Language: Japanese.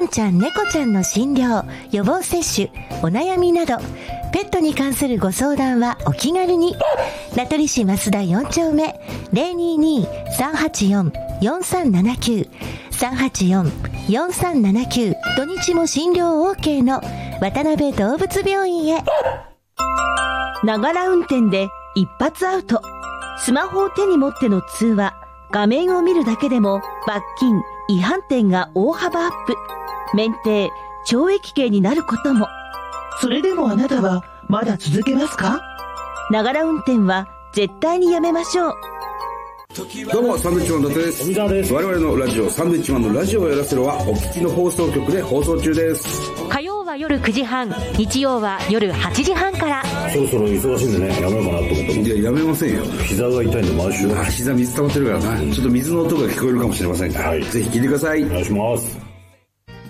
ワンちゃん猫ちゃんの診療、予防接種、お悩みなどペットに関するご相談はお気軽に。名取市増田4丁目 022-384-4379 384-4379、土日も診療 OK の渡辺動物病院へ。 ながら運転で一発アウト。スマホを手に持っての通話、画面を見るだけでも罰金、違反点が大幅アップ。免停、懲役刑になることも。 それでもあなたはまだ続けますか？ ながら運転は絶対にやめましょう。 どうも、サンドウィッチマン伊達です。 富澤です。 我々のラジオ、サンドウィッチマンのラジオをやらせろはお聞きの放送局で放送中です。 火曜は夜9時半、日曜は夜8時半から。 そろそろ忙しいんでね、やめようかなと思って。 いや、やめませんよ。 膝が痛いんで毎週。 膝水溜まってるからな。ちょっと水の音が聞こえるかもしれませんが、はい、ぜひ聞いてください。 お願いします。